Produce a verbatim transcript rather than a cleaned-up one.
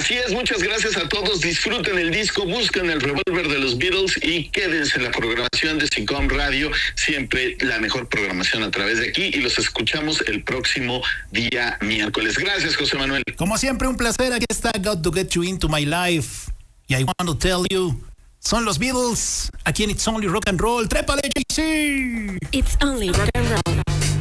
Así es, muchas gracias a todos. Disfruten el disco, busquen el revólver de los Beatles y quédense en la programación de SICOM Radio. Siempre la mejor programación a través de aquí y los escuchamos el próximo día miércoles. Gracias, José Manuel. Como siempre, un placer. Aquí está Got to Get You Into My Life. Y I want to tell you, son los Beatles. Aquí en It's Only Rock and Roll. ¡Trépale, J C! It's Only Rock and Roll.